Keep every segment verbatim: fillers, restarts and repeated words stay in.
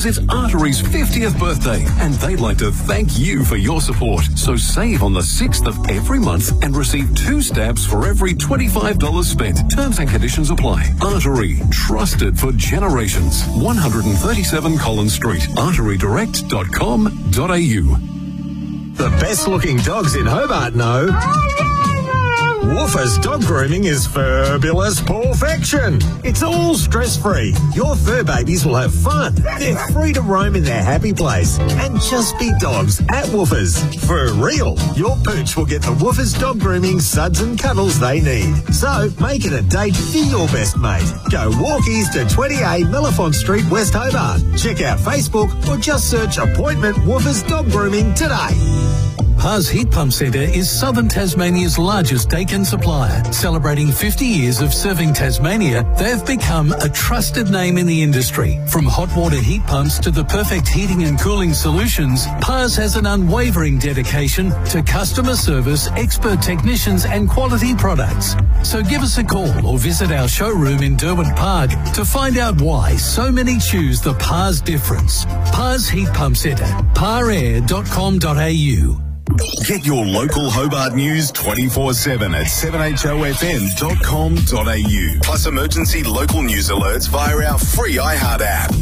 It's Artery's fiftieth birthday, and they'd like to thank you for your support. So save on the sixth of every month and receive two stabs for every twenty-five dollars spent. Terms and conditions apply. Artery, trusted for generations. one thirty-seven Collins Street, artery direct dot com dot a u. The best looking dogs in Hobart know Woofers Dog Grooming is fabulous perfection. It's all stress-free. Your fur babies will have fun. They're free to roam in their happy place and just be dogs at Woofers. For real, your pooch will get the Woofers Dog Grooming suds and cuddles they need. So make it a date for your best mate. Go walkies to twenty-eight Mellifont Street, West Hobart. Check out Facebook or just search Appointment Woofers Dog Grooming today. Pars Heat Pump Centre is Southern Tasmania's largest Daikin supplier. Celebrating fifty years of serving Tasmania, they've become a trusted name in the industry. From hot water heat pumps to the perfect heating and cooling solutions, Pars has an unwavering dedication to customer service, expert technicians and quality products. So give us a call or visit our showroom in Derwent Park to find out why so many choose the Pars difference. Pars Heat Pump Centre, par air dot com dot a u. Get your local Hobart news twenty-four seven at seven h o f m dot com dot a u. Plus emergency local news alerts via our free iHeart app.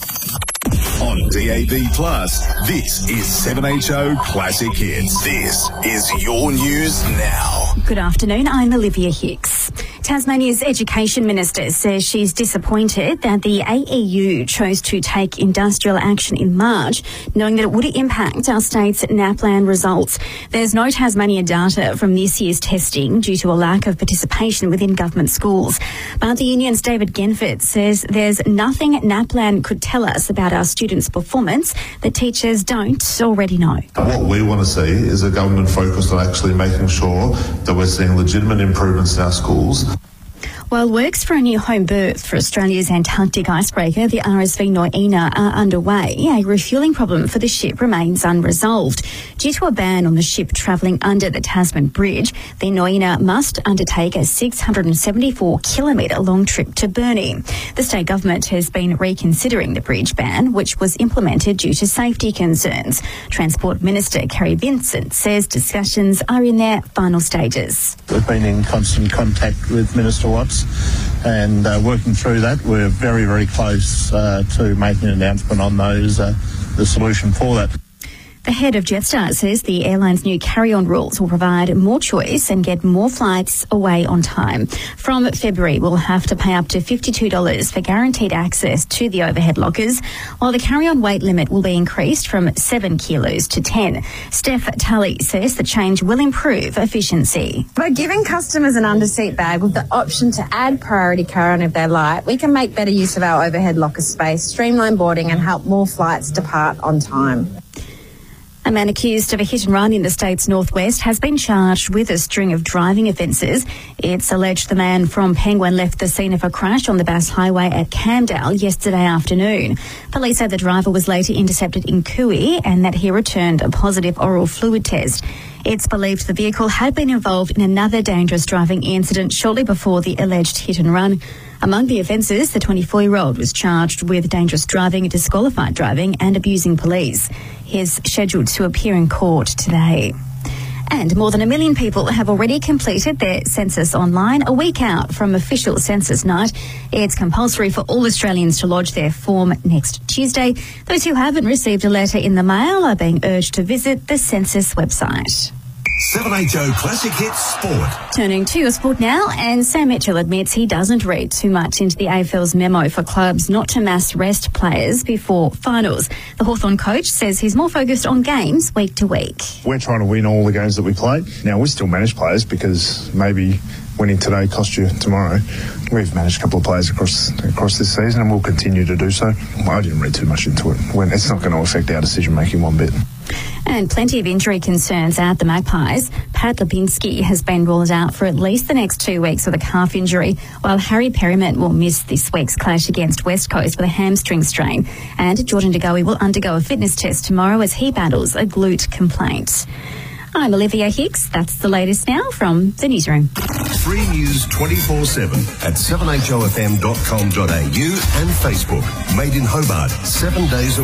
On D A B Plus, this is seven H O Classic Hits. This is your news now. Good afternoon, I'm Olivia Hicks. Tasmania's Education Minister says she's disappointed that the A E U chose to take industrial action in March, knowing that it would impact our state's NAPLAN results. There's no Tasmania data from this year's testing due to a lack of participation within government schools. But the union's David Genford says there's nothing NAPLAN could tell us about our students' performance that teachers don't already know. What we want to see is a government focused on actually making sure that we're seeing legitimate improvements in our schools. While works for a new home berth for Australia's Antarctic icebreaker, the R S V Noina, are underway, a refuelling problem for the ship remains unresolved. Due to a ban on the ship travelling under the Tasman Bridge, the Noina must undertake a six hundred seventy-four kilometre long trip to Burnie. The state government has been reconsidering the bridge ban, which was implemented due to safety concerns. Transport Minister Kerry Vincent says discussions are in their final stages. We've been in constant contact with Minister Watts and uh, working through that. We're very, very close uh, to making an announcement on those, uh, the solution for that. The head of Jetstar says the airline's new carry-on rules will provide more choice and get more flights away on time. From February, we'll have to pay up to fifty-two dollars for guaranteed access to the overhead lockers, while the carry-on weight limit will be increased from seven kilos to ten. Steph Tully says the change will improve efficiency. By giving customers an underseat bag with the option to add priority carry-on if they like, we can make better use of our overhead locker space, streamline boarding and help more flights depart on time. A man accused of a hit and run in the state's northwest has been charged with a string of driving offences. It's alleged the man from Penguin left the scene of a crash on the Bass Highway at Camdale yesterday afternoon. Police said the driver was later intercepted in Cooey and that he returned a positive oral fluid test. It's believed the vehicle had been involved in another dangerous driving incident shortly before the alleged hit and run. Among the offences, the twenty-four-year-old was charged with dangerous driving, disqualified driving and abusing police. He is scheduled to appear in court today. And more than a million people have already completed their census online a week out from official census night. It's compulsory for all Australians to lodge their form next Tuesday. Those who haven't received a letter in the mail are being urged to visit the census website. seven H O Classic Hits Sport. Turning to your sport now, and Sam Mitchell admits he doesn't read too much into the A F L's memo for clubs not to mass rest players before finals. The Hawthorn coach says he's more focused on games week to week. We're trying to win all the games that we play. Now, we still manage players because maybe winning today cost you tomorrow. We've managed a couple of players across across this season and we'll continue to do so. I didn't read too much into it. When it's not going to affect our decision-making one bit. And plenty of injury concerns at the Magpies. Pat Lipinski has been ruled out for at least the next two weeks with a calf injury, while Harry Perryman will miss this week's clash against West Coast with a hamstring strain. And Jordan De Goey will undergo a fitness test tomorrow as he battles a glute complaint. I'm Olivia Hicks. That's the latest now from the newsroom. Free News twenty-four seven at seven h o f m dot com dot a u and Facebook. Made in Hobart, seven days a